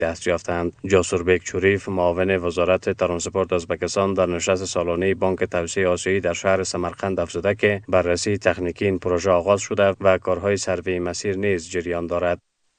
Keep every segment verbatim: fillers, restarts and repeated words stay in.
دست یافتند. جاسوربک چوریف، معاون وزارت ترانسپورت ازبکستان، در نشست سالانه بانک توسعه آسیایی در شهر سمرقند افزوده که بررسی تکنیکی این پروژه آغاز شده و کارهای سروی مسیر نیز جریان دارد.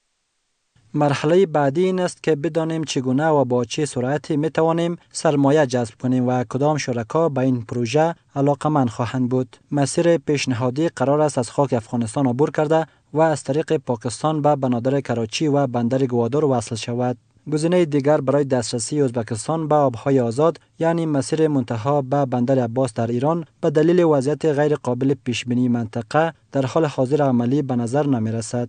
مرحله بعدی این است که بدانیم چگونه و با چه سرعتی می توانیم سرمایه جذب کنیم و کدام شرکا به این پروژه علاقمند خواهند بود. مسیر پیشنهادی قرار است از خاک افغانستان عبور کرده و از طریق پاکستان به بنادر کراچی و بندر گوادر وصل شود. گزینه دیگر برای دسترسی ازبکستان به آبهای آزاد، یعنی مسیر منتهی به بندر عباس در ایران، به دلیل وضعیت غیر قابل پیش بینی منطقه در حال حاضر عملی به نظر نمی رسد.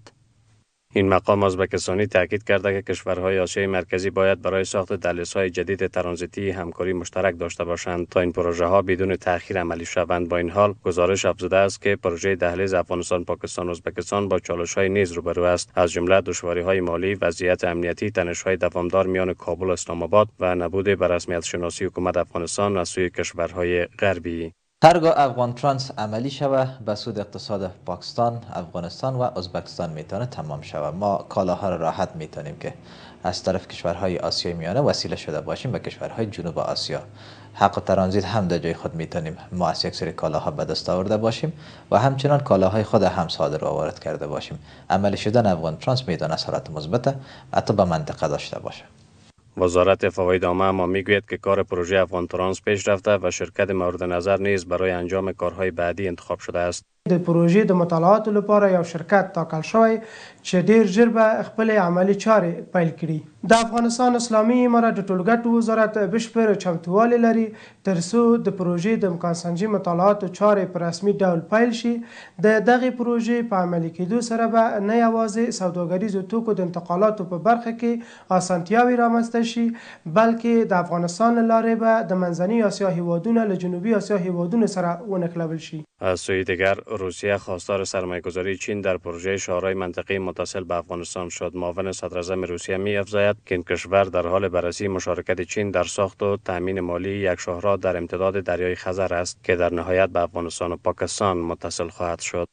این مقام ازبکستانی تاکید کرده که کشورهای آسیای مرکزی باید برای ساخت دهلیزهای جدید ترانزیتی همکاری مشترک داشته باشند تا این پروژه ها بدون تأخیر عملی شوند. با این حال گزارش افزوده است که پروژه دهلیز افغانستان پاکستان ازبکستان با چالش‌های نیز روبرو است، از جمله دشواری‌های مالی، وضعیت امنیتی، تنش‌های دوامدار میان کابل و اسلام آباد و نبود به رسمیت شناسی حکومت افغانستان از سوی کشورهای غربی. هرگاه افغان ترانس عملی شود به سود اقتصاد پاکستان، افغانستان و ازبکستان میتونه تمام شود. ما کالاها را راحت میتونیم که از طرف کشورهای آسیای میانه وسیله شده باشیم به کشورهای جنوب آسیا. حق ترانزیت هم در جای خود میتونیم ما از یک سری کالاها به دست آورده باشیم و همچنان کالاهای خود هم صادر و وارد کرده باشیم. عملی شدن افغان ترانس میتونه اثرات مثبت حتی به منطقه داشته باشه. وزارت فواید عامه اما میگوید که کار پروژه افغان ترانس پیش رفته و شرکت مورد نظر نیز برای انجام کارهای بعدی انتخاب شده است. د پروژې د مطالعاتو لپاره یو شرکت ټاکل شوی چې ډیر ژر به خپل عملی چارې پیل کړي. د افغانستان اسلامي امارت د ټولګټو وزارت بشپړ چمتووالی لري ترڅو د پروژې د امکانسنجي مطالعاتو چارې په رسمي ډول پیل شي. د دغې پروژې په عملي کېدو سره به نه یوازې سوداګریزو توکو د انتقالاتو په برخه کې اسانتیاوې رامنځته شي، بلکې د افغانستان له لارې به د منځنۍ اسیا هیوادونه له جنوبي اسیا هیوادونو سره ونښلول شي. از سوی دیگر روسیه خواستار سرمایه‌گذاری چین در پروژه شاهراه منطقه‌ای متصل به افغانستان شد. معاون صدراعظم روسیه می‌افزاید که این کشور در حال بررسی مشارکت چین در ساخت و تامین مالی یک شاهراه در امتداد دریای خزر است که در نهایت به افغانستان و پاکستان متصل خواهد شد.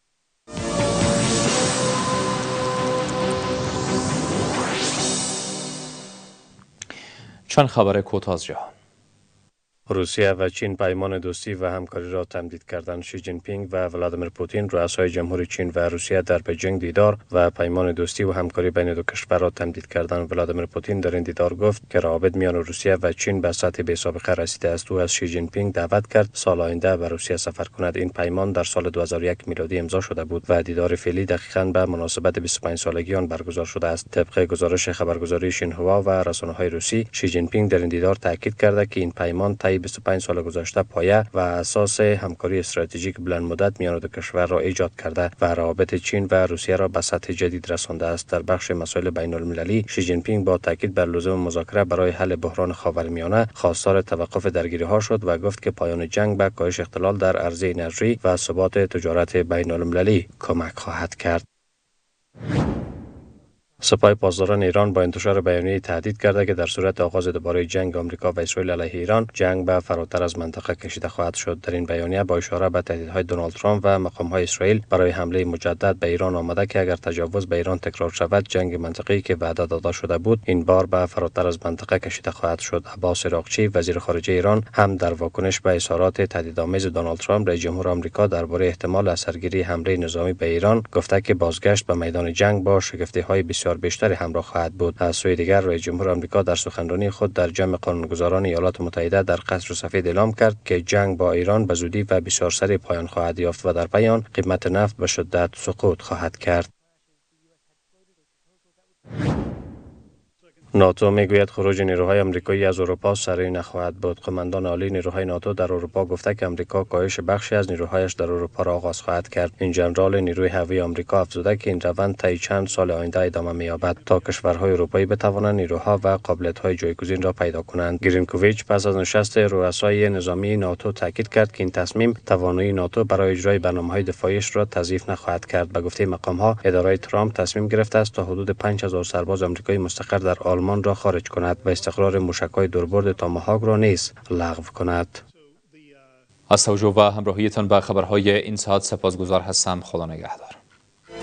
چند خبر کوتاه از جهان. روسیه و چین پیمان دوستی و همکاری را تمدید کردند. شی جین پینگ و ولادیمیر پوتین رؤسای جمهور چین و روسیه در بجینگ دیدار و پیمان دوستی و همکاری بین دو کشور را تمدید کردند. ولادیمیر پوتین در این دیدار گفت که روابط میان روسیه و چین به سطح بی‌سابقه رسیده است. او از شی جین پینگ دعوت کرد سال آینده به روسیه سفر کند. این پیمان در سال دو هزار و یک میلادی امضا شده بود و دیدار فعلی دقیقاً به مناسبت بیست و پنج سالگی آن برگزار شده است. طبق گزارش خبرگزاری شینهوا و رسانه‌های روسی، شی جین پینگ در این دیدار تاکید کرده که این پیمان طی بیست و پنج سال گذشته پایه و اساس همکاری استراتژیک بلند مدت میان دو کشور را ایجاد کرده و روابط چین و روسیه را به سطح جدید رسانده است. در بخش مسائل بین المللی، شی جین پینگ با تاکید بر لزوم مذاکره برای حل بحران خاورمیانه خواستار توقف درگیری ها شد و گفت که پایان جنگ به کاهش اختلال در عرصه انرژی و ثبات تجارت بین المللی کمک خواهد کرد. سپاه پاسداران ایران با انتشار بیانیه تهدید کرده که در صورت آغاز دوباره جنگ آمریکا و اسرائیل علیه ایران، جنگ به فراتر از منطقه کشیده خواهد شد. در این بیانیه با اشاره به تهدیدهای دونالد ترامپ و مقام‌های اسرائیل برای حمله مجدد به ایران آمده که اگر تجاوز به ایران تکرار شود، جنگ منطقه‌ای که وعده داده شده بود این بار به فراتر از منطقه کشیده خواهد شد. عباس عراقچی وزیر خارجه ایران هم در واکنش به اظهارات تهدیدآمیز دونالد ترامپ رئیس جمهور آمریکا درباره احتمال اثرگیری حمله نظامی به ایران گفته که بازگشت به میدان جنگ با شگفتی‌های بسیار بیشتری همراه خواهد بود. از سوی دیگر رئیس جمهور آمریکا در سخنرانی خود در جمع قانونگذاران ایالات متحده در قصر سفید اعلام کرد که جنگ با ایران به زودی و بسیار سریع پایان خواهد یافت و در پایان قیمت نفت به شدت سقوط خواهد کرد. ناتو میگوید خروج نیروهای آمریکایی از اروپا سریع نخواهد بود. قماندان عالی نیروهای ناتو در اروپا گفته که آمریکا کاهش بخشی از نیروهایش در اروپا را آغاز خواهد کرد. این ژنرال نیروی هوایی آمریکا افزوده که این روند طی چند سال آینده ادامه می‌یابد تا کشورهای اروپایی بتوانند نیروها و قابلیت‌های جایگزین را پیدا کنند. گرینکوویچ پس از نشست رؤسای نظامی ناتو تاکید کرد که این تصمیم توانایی ناتو برای اجرای برنامه‌های دفاعیش را تضعیف نخواهد کرد. به گفته مقام‌ها، اداره ترامپ تصمیم گرفته است تا حدود پنج هزار سرباز آمریکایی مستقر در آلمان را خارج کند و استقرار موشک‌های دوربرد تاماهاک را نیز لغو کند. از توجه و همراهیتان به خبرهای این ساعت سپاسگزار هستم. خدا نگهدار.